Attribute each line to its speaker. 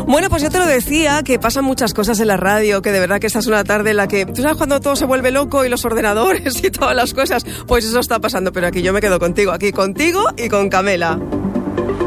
Speaker 1: Bueno, pues yo te lo decía, que pasan muchas cosas en la radio, que de verdad que esta es una tarde en la que... ¿Tú sabes cuando todo se vuelve loco y los ordenadores y todas las cosas? Pues eso está pasando, pero aquí yo me quedo contigo y con Camela.